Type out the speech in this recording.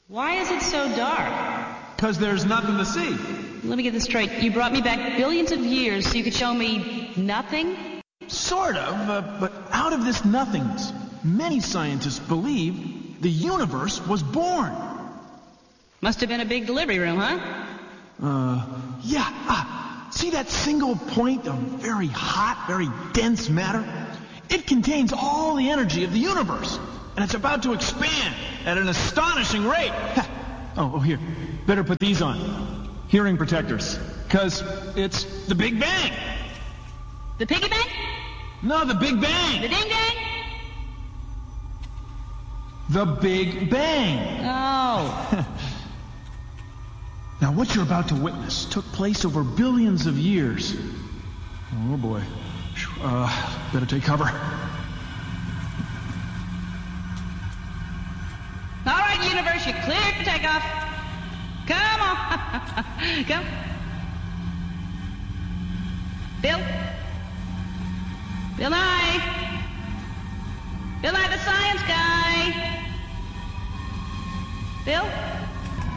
Why is it so dark? Because there's nothing to see. Let me get this straight. You brought me back billions of years so you could show me nothing? Sort of, but out of this nothingness, many scientists believe the universe was born. Must have been a big delivery room, huh? Yeah. See that single point of very hot, very dense matter? It contains all the energy of the universe, and it's about to expand at an astonishing rate. Oh, here. Better put these on. Hearing protectors. Because it's the Big Bang. The piggy bank? No, the Big Bang. The ding dang? The Big Bang. Oh. Now, what you're about to witness took place over billions of years. Oh, boy. Better take cover. All right, universe, you're cleared for takeoff. Come on. Come. Bill? Bill Nye? Bill Nye, the science guy? Bill?